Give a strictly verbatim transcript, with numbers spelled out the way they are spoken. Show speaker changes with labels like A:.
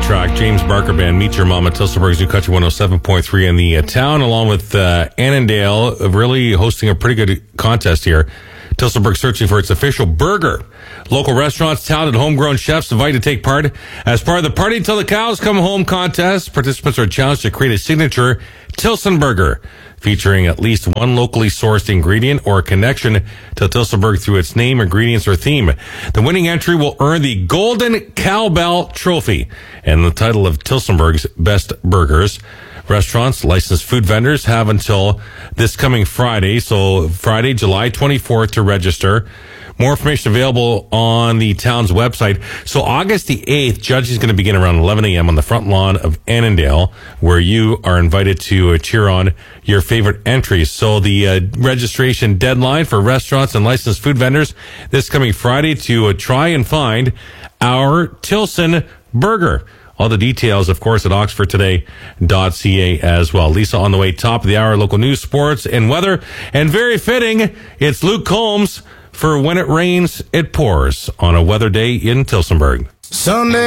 A: track, James Barker Band, Meet Your Mama, Tillsonburg's New Country one oh seven point three in the uh, town, along with uh, Annandale, uh, really hosting a pretty good contest here. Tillsonburg searching for its official burger. Local restaurants, talented homegrown chefs invited to take part. As part of the Party Till the Cows Come Home contest, participants are challenged to create a signature Tilson burger, featuring at least one locally sourced ingredient or a connection to Tillsonburg through its name, ingredients, or theme. The winning entry will earn the Golden Cowbell Trophy and the title of Tillsonburg's Best Burgers. Restaurants, licensed food vendors have until this coming Friday, so Friday, July twenty-fourth, to register. More information available on the town's website. So August the eighth, judging is going to begin around eleven a.m. on the front lawn of Annandale, where you are invited to uh, cheer on your favorite entries. So the uh, registration deadline for restaurants and licensed food vendors this coming Friday to uh, try and find our Tilson burger. All the details, of course, at oxford today dot c a as well. Lisa on the way, top of the hour, local news, sports, and weather. And very fitting, it's Luke Combs for When It Rains, It Pours on a weather day in Tillsonburg.
B: Sunday.